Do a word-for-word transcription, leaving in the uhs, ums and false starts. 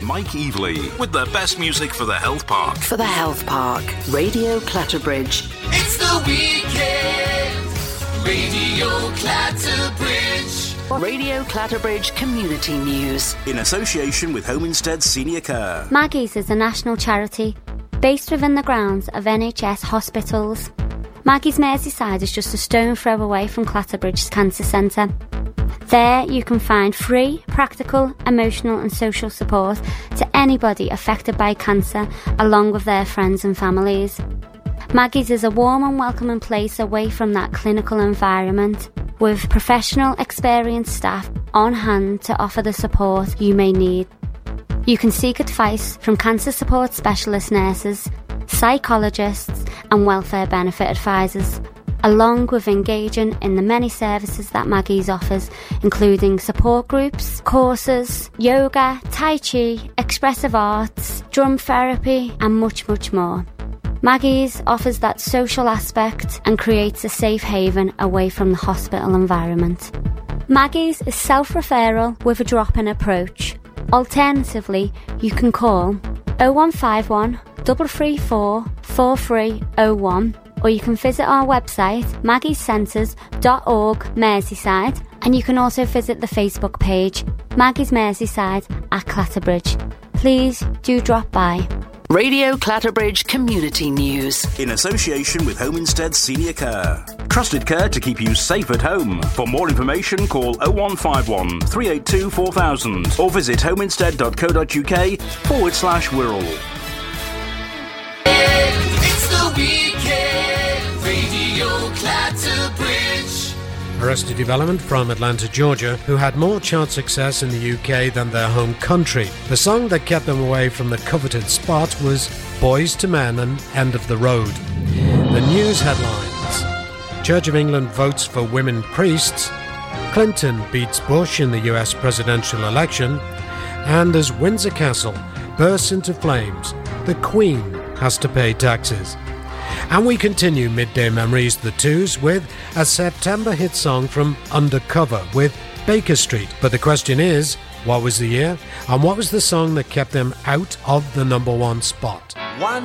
Mike Evely with the best music for the Health Park. For the Health Park, Radio Clatterbridge. It's the weekend, Radio Clatterbridge. Radio Clatterbridge Community News. In association with Home Instead Senior Care. Maggie's is a national charity based within the grounds of N H S hospitals. Maggie's Merseyside is just a stone throw away from Clatterbridge's Cancer Centre. There you can find free, practical, emotional and social support to anybody affected by cancer, along with their friends and families. Maggie's is a warm and welcoming place away from that clinical environment, with professional, experienced staff on hand to offer the support you may need. You can seek advice from cancer support specialist nurses, psychologists and welfare benefit advisors, along with engaging in the many services that Maggie's offers, including support groups, courses, yoga, tai chi, expressive arts, drum therapy and much, much more. Maggie's offers that social aspect and creates a safe haven away from the hospital environment. Maggie's is self-referral with a drop-in approach. Alternatively, you can call oh one five one, three three four, four three oh one, or you can visit our website maggies centres dot org Merseyside, and you can also visit the Facebook page Maggie's Merseyside at Clatterbridge. Please do drop by. Radio Clatterbridge Community News. In association with Home Instead Senior Care. Trusted care to keep you safe at home. For more information, call oh one five one, three eight two, four thousand or visit homeinstead dot co dot uk forward slash Wirral. It's the weekend, Radio Clatterbridge. Arrested Development from Atlanta, Georgia, who had more chart success in the U K than their home country. The song that kept them away from the coveted spot was Boys to Men and End of the Road. The news headlines: Church of England votes for women priests, Clinton beats Bush in the U S presidential election, and as Windsor Castle bursts into flames, the Queen has to pay taxes. And we continue Midday Memories, the Twos, with a September hit song from Undercover with Baker Street. But the question is, what was the year? And what was the song that kept them out of the number one spot? One